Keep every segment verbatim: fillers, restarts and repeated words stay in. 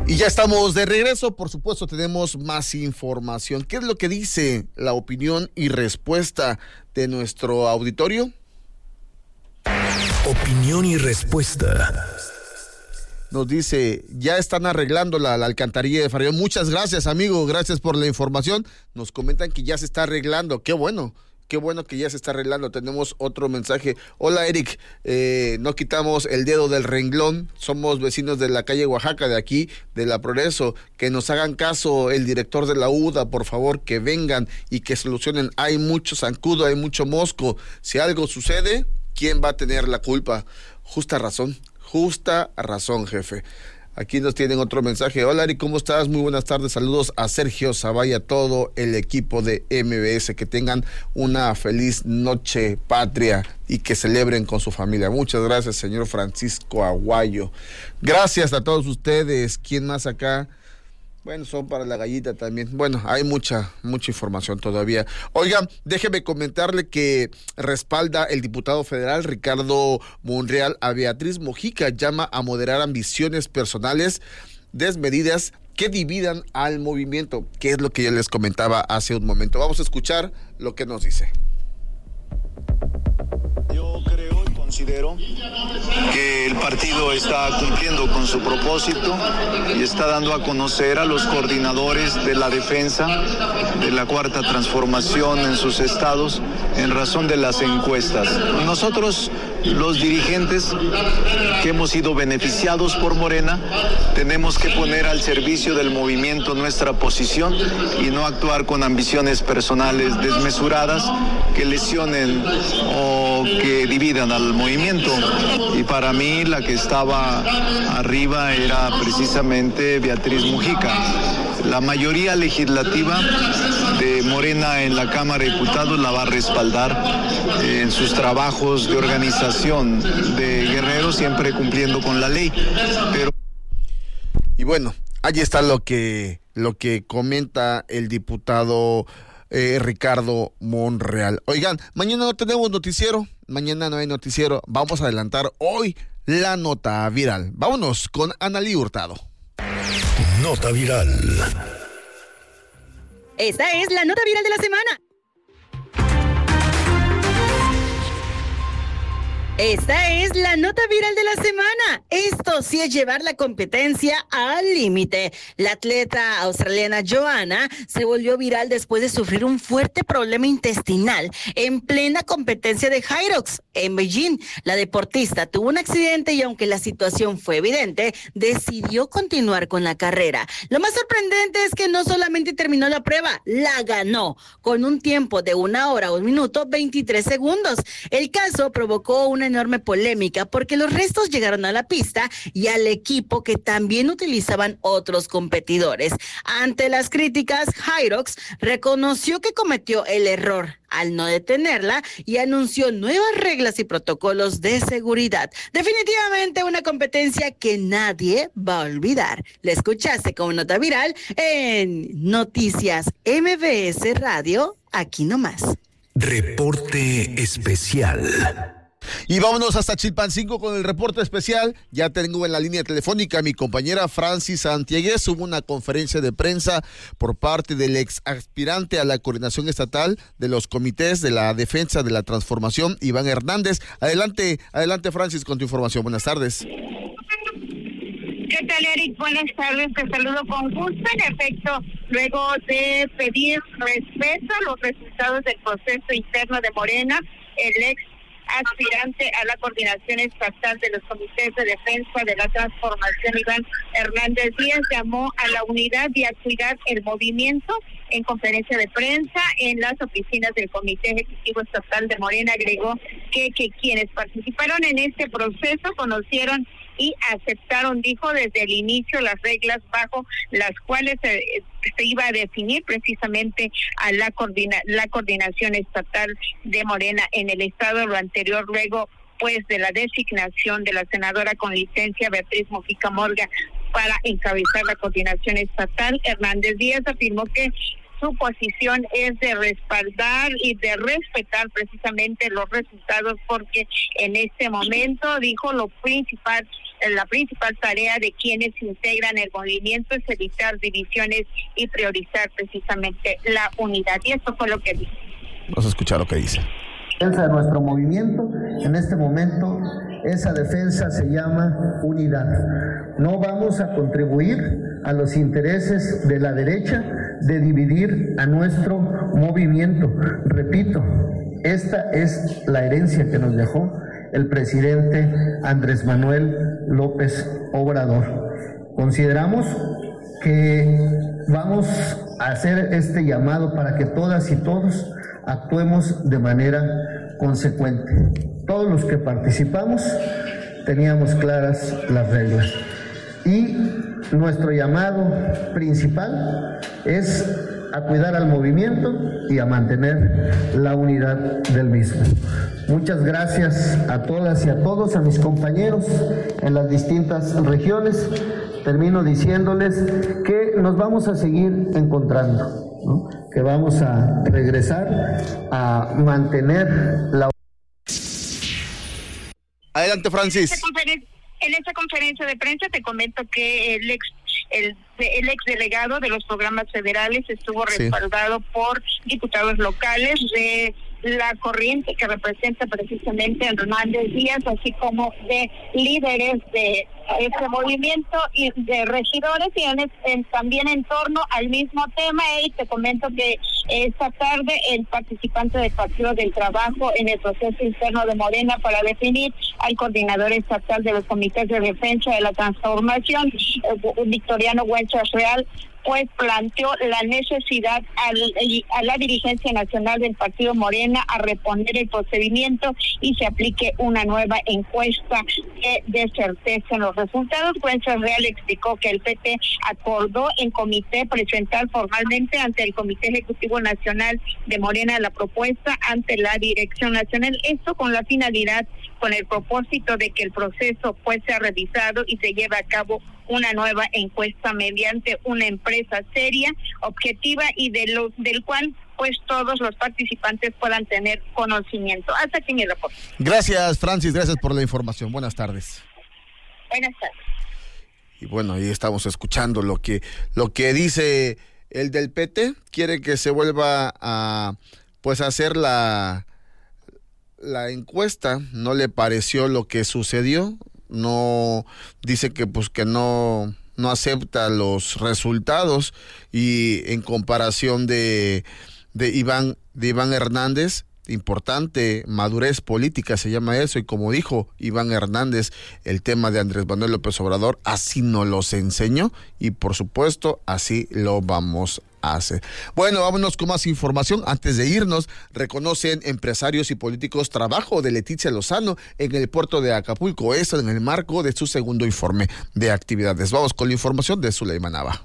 Y ya estamos de regreso, por supuesto tenemos más información. ¿Qué es lo que dice la opinión y respuesta de nuestro auditorio? Opinión y respuesta. Nos dice, ya están arreglando la, la alcantarilla de Farellón. Muchas gracias, amigo, gracias por la información. Nos comentan que ya se está arreglando, qué bueno. Qué bueno que ya se está arreglando. Tenemos otro mensaje. Hola, Eric. Eh, no quitamos el dedo del renglón. Somos vecinos de la calle Oaxaca, de aquí, de la Progreso. Que nos hagan caso el director de la U D A, por favor, que vengan y que solucionen. Hay mucho zancudo, hay mucho mosco. Si algo sucede, ¿quién va a tener la culpa? Justa razón, justa razón, jefe. Aquí nos tienen otro mensaje. Hola, Ari, ¿cómo estás? Muy buenas tardes. Saludos a Sergio Zavalla, todo el equipo de M B S. Que tengan una feliz noche patria y que celebren con su familia. Muchas gracias, señor Francisco Aguayo. Gracias a todos ustedes. ¿Quién más acá? Bueno, son para la gallita también. Bueno, hay mucha, mucha información todavía. Oigan, déjeme comentarle que respalda el diputado federal Ricardo Monreal a Beatriz Mojica. Llama a moderar ambiciones personales desmedidas que dividan al movimiento, que es lo que yo les comentaba hace un momento. Vamos a escuchar lo que nos dice. Yo creo y considero que el partido está cumpliendo con su propósito y está dando a conocer a los coordinadores de la defensa de la Cuarta Transformación en sus estados en razón de las encuestas. Nosotros, los dirigentes que hemos sido beneficiados por Morena, tenemos que poner al servicio del movimiento nuestra posición y no actuar con ambiciones personales desmesuradas que lesionen o que dividan al movimiento. Y para mí la que estaba arriba era precisamente Beatriz Mojica. La mayoría legislativa de Morena en la Cámara de Diputados la va a respaldar en sus trabajos de organización de Guerrero, siempre cumpliendo con la ley. Pero y bueno, allí está lo que lo que comenta el diputado eh, Ricardo Monreal. Oigan, mañana no tenemos noticiero, mañana no hay noticiero. Vamos a adelantar hoy la nota viral. Vámonos con Analí Hurtado. Nota viral. Esta es la nota viral de la semana. Esta es la nota viral de la semana. Esto sí es llevar la competencia al límite. La atleta australiana Joanna se volvió viral después de sufrir un fuerte problema intestinal en plena competencia de Hyrox en Beijing. La deportista tuvo un accidente y aunque la situación fue evidente, decidió continuar con la carrera. Lo más sorprendente es que no solamente terminó la prueba, la ganó con un tiempo de una hora, un minuto, veintitrés segundos. El caso provocó una enorme polémica porque los restos llegaron a la pista y al equipo que también utilizaban otros competidores. Ante las críticas, Hyrox reconoció que cometió el error al no detenerla y anunció nuevas reglas y protocolos de seguridad. Definitivamente una competencia que nadie va a olvidar. La escuchaste como nota viral en Noticias M B S Radio, aquí nomás. Reporte especial. Y vámonos hasta Chilpancingo con el reporte especial. Ya tengo en la línea telefónica a mi compañera Francis Santiaguez. Hubo una conferencia de prensa por parte del ex aspirante a la coordinación estatal de los comités de la defensa de la transformación, Iván Hernández. Adelante, adelante Francis con tu información. Buenas tardes. ¿Qué tal, Eric? Buenas tardes, te saludo con gusto. En efecto, luego de pedir respeto a los resultados del proceso interno de Morena, el ex aspirante a la coordinación estatal de los comités de defensa de la transformación, Iván Hernández Díaz, llamó a la unidad y a cuidar el movimiento. En conferencia de prensa en las oficinas del Comité Ejecutivo Estatal de Morena, agregó que, que quienes participaron en este proceso conocieron y aceptaron, dijo, desde el inicio las reglas bajo las cuales se, se iba a definir precisamente a la coordina, la coordinación estatal de Morena en el estado. Lo anterior luego pues de la designación de la senadora con licencia Beatriz Mojica Morga para encabezar la coordinación estatal. Hernández Díaz afirmó que su posición es de respaldar y de respetar precisamente los resultados, porque en este momento, dijo, lo principal la principal tarea de quienes integran el movimiento es evitar divisiones y priorizar precisamente la unidad. Y esto fue lo que dijo. Vamos a escuchar lo que dice. La defensa de nuestro movimiento, en este momento, esa defensa se llama unidad. No vamos a contribuir a los intereses de la derecha de dividir a nuestro movimiento. Repito, esta es la herencia que nos dejó el presidente Andrés Manuel López Obrador. Consideramos que vamos a hacer este llamado para que todas y todos actuemos de manera consecuente. Todos los que participamos teníamos claras las reglas y nuestro llamado principal es a cuidar al movimiento y a mantener la unidad del mismo. Muchas gracias a todas y a todos, a mis compañeros en las distintas regiones. Termino diciéndoles que nos vamos a seguir encontrando, ¿no? Que vamos a regresar a mantener la... Adelante, Francis. En esta conferencia de prensa te comento que el ex el, el ex delegado de los programas federales estuvo sí. respaldado por diputados locales de la corriente que representa precisamente a Hernández Díaz, así como de líderes de este movimiento y de regidores, y en, en, también en torno al mismo tema. Y te comento que esta tarde el participante del Partido del Trabajo en el proceso interno de Morena para definir al coordinador estatal de los comités de defensa de la transformación, Victoriano Huertas Real, pues planteó la necesidad al, a la dirigencia nacional del Partido Morena a reponer el procedimiento y se aplique una nueva encuesta que dé certeza en los resultados. Huertas Real explicó que el P T acordó en comité presentar formalmente ante el Comité Ejecutivo Nacional de Morena la propuesta ante la Dirección Nacional, esto con la finalidad, con el propósito de que el proceso pues sea revisado y se lleve a cabo una nueva encuesta mediante una empresa seria, objetiva y de lo, del cual pues todos los participantes puedan tener conocimiento. Hasta aquí mi reporte. Gracias, Francis, gracias por la información. Buenas tardes. Buenas tardes. Y bueno, ahí estamos escuchando lo que lo que dice el del P T. Quiere que se vuelva a pues hacer la la encuesta. No le pareció lo que sucedió. No, dice que pues que no no acepta los resultados, y en comparación de de Iván de Iván Hernández, importante madurez política se llama eso, y como dijo Iván Hernández, el tema de Andrés Manuel López Obrador así nos los enseñó y por supuesto así lo vamos a hacer. Bueno, vámonos con más información. Antes de irnos, reconocen empresarios y políticos trabajo de Leticia Lozano en el puerto de Acapulco, eso en el marco de su segundo informe de actividades. Vamos con la información de Zuleima Nava.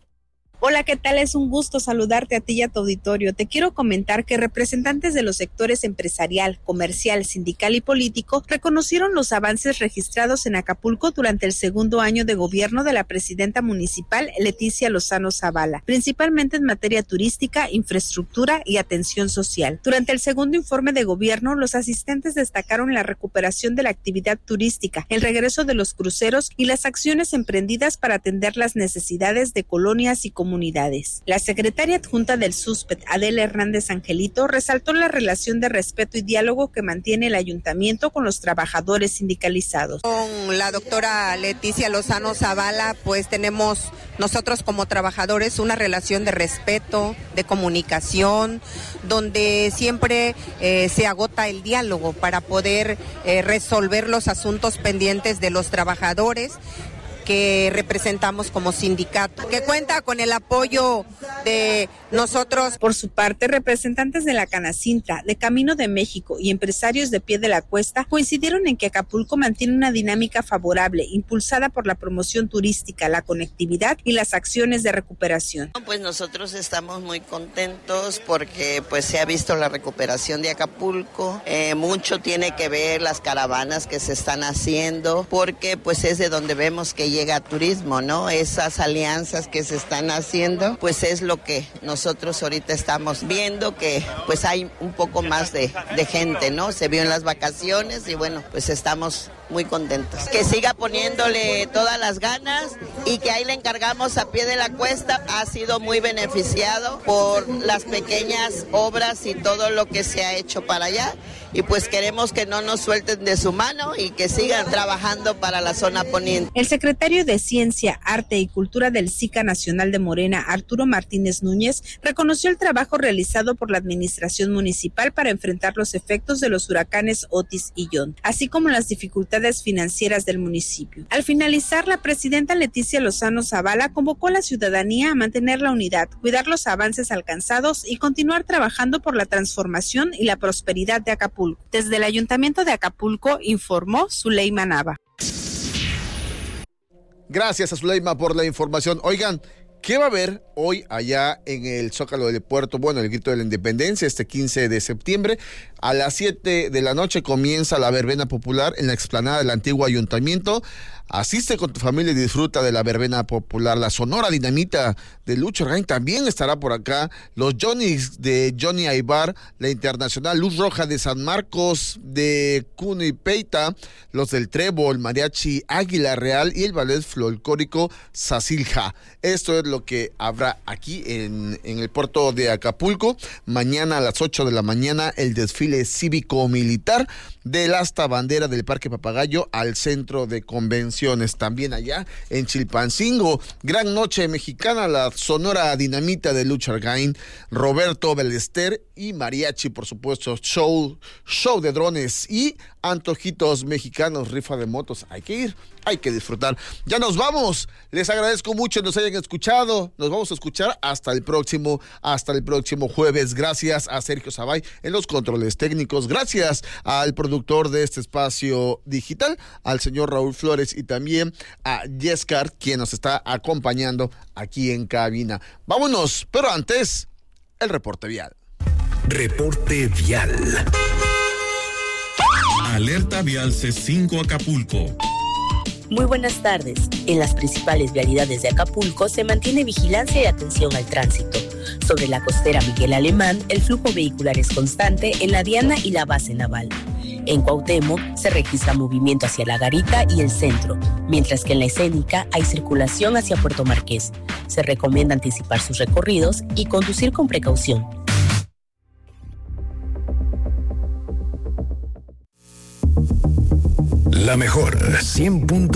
Hola, ¿qué tal? Es un gusto saludarte a ti y a tu auditorio. Te quiero comentar que representantes de los sectores empresarial, comercial, sindical y político reconocieron los avances registrados en Acapulco durante el segundo año de gobierno de la presidenta municipal Leticia Lozano Zavala, principalmente en materia turística, infraestructura y atención social. Durante el segundo informe de gobierno, los asistentes destacaron la recuperación de la actividad turística, el regreso de los cruceros y las acciones emprendidas para atender las necesidades de colonias y comunidades. Comunidades. La secretaria adjunta del SUSPET, Adela Hernández Angelito, resaltó la relación de respeto y diálogo que mantiene el ayuntamiento con los trabajadores sindicalizados. Con la doctora Leticia Lozano Zavala, pues tenemos nosotros como trabajadores una relación de respeto, de comunicación, donde siempre eh, se agota el diálogo para poder eh, resolver los asuntos pendientes de los trabajadores que representamos como sindicato, que cuenta con el apoyo de nosotros. Por su parte, representantes de la Canacintra, de Camino de México y empresarios de Pie de la Cuesta coincidieron en que Acapulco mantiene una dinámica favorable, impulsada por la promoción turística, la conectividad y las acciones de recuperación. Pues nosotros estamos muy contentos porque pues se ha visto la recuperación de Acapulco, eh, mucho tiene que ver las caravanas que se están haciendo, porque pues es de donde vemos que llega turismo, ¿no? Esas alianzas que se están haciendo, pues es lo que nosotros ahorita estamos viendo, que pues hay un poco más de, de gente, ¿no? Se vio en las vacaciones y bueno, pues estamos muy contentos. Que siga poniéndole todas las ganas y que ahí le encargamos a pie de la cuesta. Ha sido muy beneficiado por las pequeñas obras y todo lo que se ha hecho para allá. Y pues queremos que no nos suelten de su mano y que sigan trabajando para la zona poniente. El secretario de Ciencia, Arte y Cultura del S I C A Nacional de Morena, Arturo Martínez Núñez, reconoció el trabajo realizado por la administración municipal para enfrentar los efectos de los huracanes Otis y John, así como las dificultades financieras del municipio. Al finalizar, la presidenta Leticia Lozano Zavala convocó a la ciudadanía a mantener la unidad, cuidar los avances alcanzados y continuar trabajando por la transformación y la prosperidad de Acapulco. Desde el Ayuntamiento de Acapulco informó Zuleima Nava. Gracias a Zuleima por la información. Oigan, ¿qué va a haber hoy allá en el Zócalo del Puerto? Bueno, el Grito de la Independencia, este quince de septiembre. A las siete de la noche comienza la verbena popular en la explanada del antiguo ayuntamiento. Asiste con tu familia y disfruta de la verbena popular. La Sonora Dinamita de Lucho Argaín también estará por acá. Los Johnnys de Johnny Aybar, la Internacional Luz Roja de San Marcos, de Cunipeita, los del Trébol, Mariachi Águila Real y el ballet folclórico Sacilja. Esto es lo que habrá aquí en, en el puerto de Acapulco. Mañana a las ocho de la mañana el desfile cívico-militar del asta bandera del Parque Papagayo al centro de convenciones. También allá en Chilpancingo, gran noche mexicana, la Sonora Dinamita de Lucho Argaín, Roberto Belester y mariachi, por supuesto, show, show de drones y antojitos mexicanos, rifa de motos. Hay que ir, hay que disfrutar. Ya nos vamos, les agradezco mucho que nos hayan escuchado, nos vamos a escuchar hasta el próximo, hasta el próximo jueves. Gracias a Sergio Sabay en los controles técnicos, gracias al productor de este espacio digital, al señor Raúl Flores y también a Yescar, quien nos está acompañando aquí en cabina. Vámonos, pero antes, el reporte vial. Reporte vial. Alerta vial C cinco Acapulco. Muy buenas tardes. En las principales vialidades de Acapulco se mantiene vigilancia y atención al tránsito. Sobre la costera Miguel Alemán, el flujo vehicular es constante en la Diana y la base naval. En Cuauhtémoc se registra movimiento hacia La Garita y el centro, mientras que en la Escénica hay circulación hacia Puerto Marqués. Se recomienda anticipar sus recorridos y conducir con precaución. La mejor cien punto